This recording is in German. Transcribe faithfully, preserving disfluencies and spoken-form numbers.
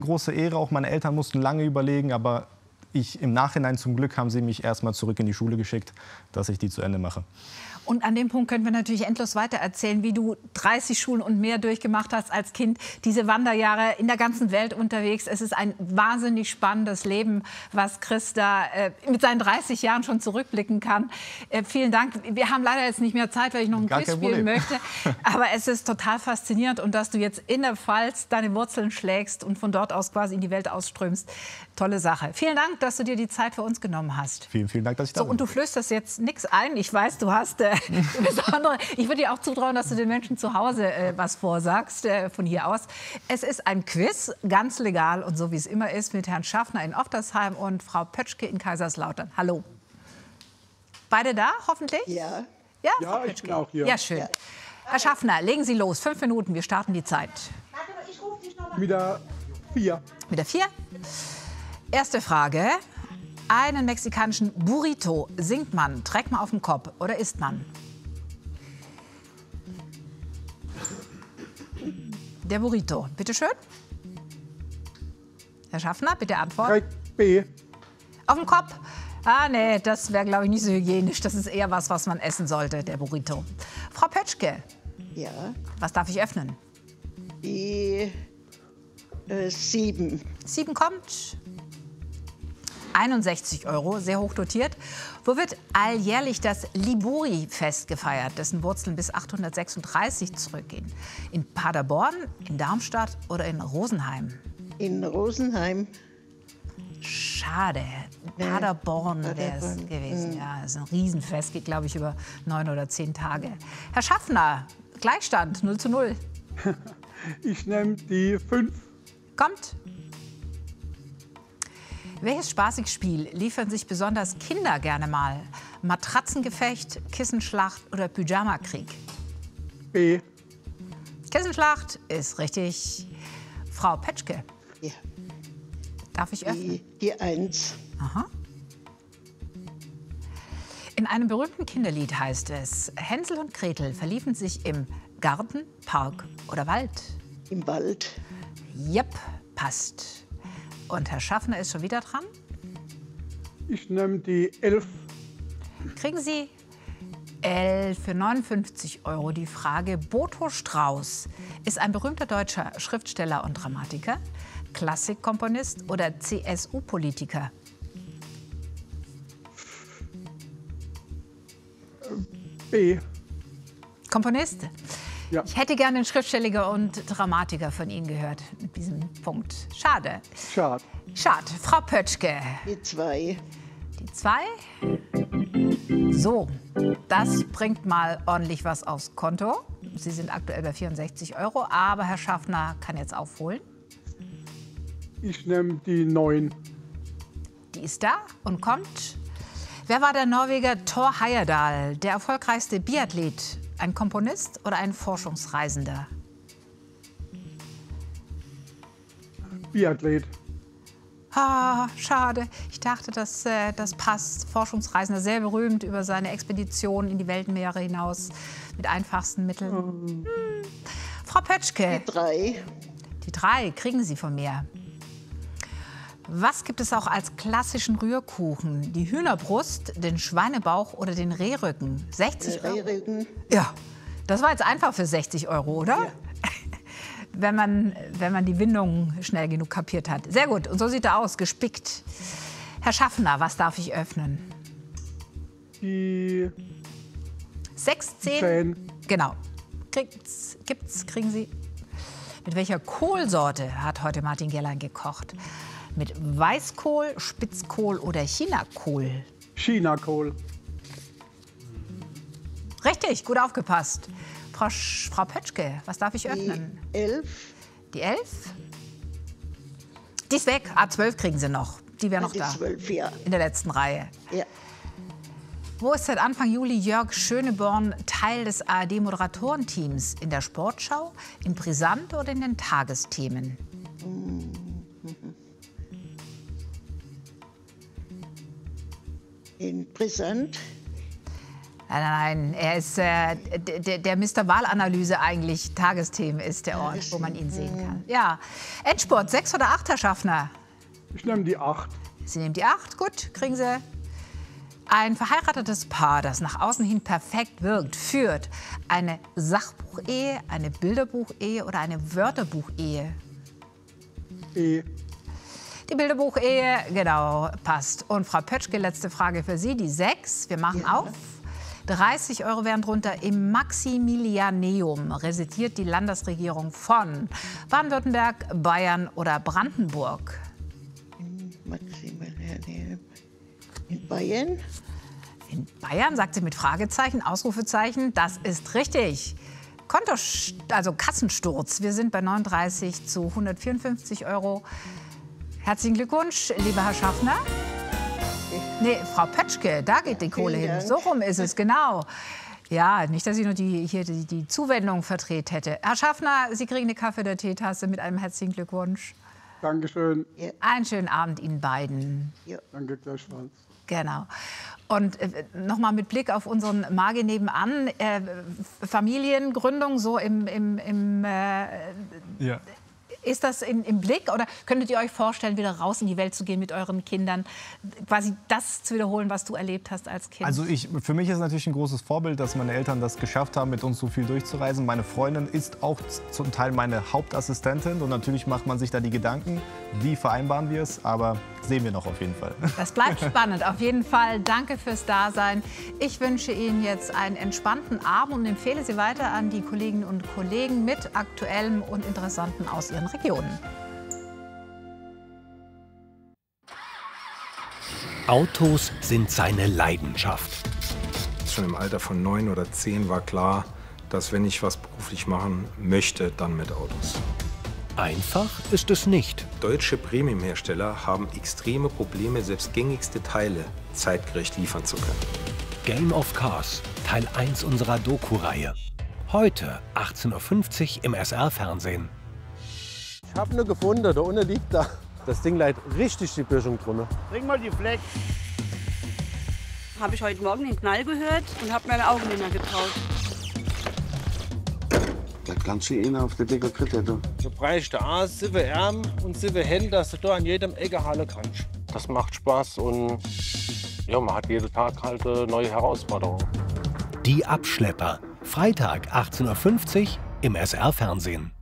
große Ehre. Auch meine Eltern mussten lange überlegen, aber ich, im Nachhinein zum Glück haben sie mich erst mal zurück in die Schule geschickt, dass ich die zu Ende mache. Und an dem Punkt können wir natürlich endlos weitererzählen, wie du dreißig Schulen und mehr durchgemacht hast als Kind. Diese Wanderjahre in der ganzen Welt unterwegs. Es ist ein wahnsinnig spannendes Leben, was Chris da äh, mit seinen dreißig Jahren schon zurückblicken kann. Äh, vielen Dank. Wir haben leider jetzt nicht mehr Zeit, weil ich noch ein Gar Quiz kein spielen Problem. möchte. Aber es ist total faszinierend. Und dass du jetzt in der Pfalz deine Wurzeln schlägst und von dort aus quasi in die Welt ausströmst. Tolle Sache. Vielen Dank, dass du dir die Zeit für uns genommen hast. Vielen, vielen Dank, dass ich da So, bin. und du flösterst jetzt nichts ein. Ich weiß, du hast äh, besondere. Ich würde dir auch zutrauen, dass du den Menschen zu Hause äh, was vorsagst, äh, von hier aus. Es ist ein Quiz, ganz legal und so wie es immer ist, mit Herrn Schaffner in Oftersheim und Frau Pötschke in Kaiserslautern. Hallo. Beide da, hoffentlich? Ja. Ja, Ja, Frau ich Pötschke? bin auch hier. Ja, schön. Ja. Herr Schaffner, legen Sie los. Fünf Minuten, wir starten die Zeit. Mit der vier. Mit der vier. Erste Frage. Einen mexikanischen Burrito singt man, trägt man auf dem Kopf oder isst man? Der Burrito. Bitte schön. Herr Schaffner, bitte antworten. Direkt B. Auf dem Kopf? Ah, nee, das wäre, glaube ich, nicht so hygienisch. Das ist eher was, was man essen sollte, der Burrito. Frau Pötschke, Ja. was darf ich öffnen? Die äh, sieben. Sieben kommt. einundsechzig Euro, sehr hoch dotiert. Wo wird alljährlich das Libori-Fest gefeiert, dessen Wurzeln bis achthundertsechsunddreißig zurückgehen? In Paderborn, in Darmstadt oder in Rosenheim? In Rosenheim. Schade. Paderborn wäre es Paderborn, gewesen. Ja, das ist ein Riesenfest, geht, glaube ich, über neun oder zehn Tage. Herr Schaffner, Gleichstand, null zu null. Ich nehme die fünf. Kommt. Welches spaßiges Spiel liefern sich besonders Kinder gerne mal? Matratzengefecht, Kissenschlacht oder Pyjamakrieg? B. Kissenschlacht ist richtig. Frau Petschke, Ja. darf ich öffnen? Die, die eins. Aha. In einem berühmten Kinderlied heißt es, Hänsel und Gretel verliefen sich im Garten, Park oder Wald. Im Wald. Jep, passt. Und Herr Schaffner ist schon wieder dran. Ich nehme die elf. Kriegen Sie elf für neunundfünfzig Euro. Die Frage, Boto Strauß ist ein berühmter deutscher Schriftsteller und Dramatiker, Klassikkomponist oder C S U-Politiker? B. Komponist? Ja. Ich hätte gerne einen Schriftsteller und Dramatiker von Ihnen gehört, mit diesem Punkt. Schade. Schade. Schade. Frau Pötschke, Die zwei. die zwei. So, das bringt mal ordentlich was aufs Konto. Sie sind aktuell bei vierundsechzig Euro, aber Herr Schaffner kann jetzt aufholen. Ich nehme die neun. Die ist da und kommt. Wer war der Norweger Thor Heyerdahl, der erfolgreichste Biathlet? Ein Komponist oder ein Forschungsreisender? Biathlet. Ah, schade. Ich dachte, dass, äh, das passt. Forschungsreisender, sehr berühmt über seine Expeditionen in die Weltmeere hinaus mit einfachsten Mitteln. Hm. Frau Pötschke, Die drei. die drei kriegen Sie von mir. Was gibt es auch als klassischen Rührkuchen? Die Hühnerbrust, den Schweinebauch oder den Rehrücken? sechzig Euro? Rehrücken. Ja, das war jetzt einfach für sechzig Euro, oder? Ja. Wenn man, wenn man die Windung schnell genug kapiert hat. Sehr gut, und so sieht er aus, gespickt. Herr Schaffner, was darf ich öffnen? Die Sechs, zehn? zehn. Genau. Gibt's, gibt's, kriegen Sie. Mit welcher Kohlsorte hat heute Martin Gerlein gekocht? Mit Weißkohl, Spitzkohl oder Chinakohl? Chinakohl. Richtig, gut aufgepasst. Frau, Sch Frau Pötschke, was darf ich öffnen? Die elf. Die elf? Die ist weg. A zwölf kriegen Sie noch. Die wäre noch Die da. zwölf, ja. In der letzten Reihe. Ja. Wo ist seit Anfang Juli Jörg Schöneborn Teil des A R D-Moderatorenteams? In der Sportschau, in Brisant oder in den Tagesthemen? In Brisant. Nein, er ist äh, der, der Mister Wahlanalyse eigentlich. Tagesthemen ist der Ort, wo man ihn sehen kann. Ja, Endspurt, sechs oder acht, Herr Schaffner? Ich nehme die acht. Sie nehmen die acht, gut, kriegen Sie. Ein verheiratetes Paar, das nach außen hin perfekt wirkt, führt eine Sachbuchehe, eine Bilderbuchehe oder eine Wörterbuchehe? E. Die Bilderbuchehe, genau, passt. Und Frau Pötschke, letzte Frage für Sie, die sechs. Wir machen Ja. auf. dreißig Euro wären drunter. Im Maximilianeum residiert die Landesregierung von Baden-Württemberg, Bayern oder Brandenburg. Maximilian. In Bayern? In Bayern, sagt sie mit Fragezeichen, Ausrufezeichen. Das ist richtig. Konto, also Kassensturz. Wir sind bei neununddreißig zu hundertvierundfünfzig Euro. Herzlichen Glückwunsch, lieber Herr Schaffner. Nee, Frau Pötschke, da geht die Kohle hin. Dank. So rum ist es, genau. Ja, nicht, dass ich nur die, hier die, die Zuwendung verdreht hätte. Herr Schaffner, Sie kriegen eine Kaffee- oder Teetasse mit einem herzlichen Glückwunsch. Dankeschön. Einen schönen Abend Ihnen beiden. Danke gleichfalls. Genau. Und äh, nochmal mit Blick auf unseren Mage nebenan, äh, Familiengründung so im, im, im äh, Ja. ist das in, im Blick oder könntet ihr euch vorstellen, wieder raus in die Welt zu gehen mit euren Kindern, quasi das zu wiederholen, was du erlebt hast als Kind? Also ich, für mich ist natürlich ein großes Vorbild, dass meine Eltern das geschafft haben, mit uns so viel durchzureisen. Meine Freundin ist auch zum Teil meine Hauptassistentin und natürlich macht man sich da die Gedanken, wie vereinbaren wir es, aber sehen wir noch auf jeden Fall. Das bleibt spannend, auf jeden Fall. Danke fürs Dasein. Ich wünsche Ihnen jetzt einen entspannten Abend und empfehle Sie weiter an die Kolleginnen und Kollegen mit Aktuellem und Interessanten aus Ihren Regionen. Autos sind seine Leidenschaft. Schon im Alter von neun oder zehn war klar, dass wenn ich was beruflich machen möchte, dann mit Autos. Einfach ist es nicht. Deutsche Premiumhersteller haben extreme Probleme, selbst gängigste Teile zeitgerecht liefern zu können. Game of Cars, Teil eins unserer Doku-Reihe. Heute achtzehn Uhr fünfzig im S R-Fernsehen. Ich habe eine gefunden, da unten liegt da. Das Ding leitet richtig die Böschung drunter. Bring mal die Fleck. Habe ich heute Morgen den Knall gehört und habe meine Augen nicht mehr getraut. Da kannst du ihn auf die Dicke Kritte. Du Du brauchst auch sieben Arme und sieben Hände, dass du da an jedem Ecke halten kannst. Das macht Spaß und ja, man hat jeden Tag halt eine neue Herausforderung. Die Abschlepper, Freitag achtzehn Uhr fünfzig im S R-Fernsehen.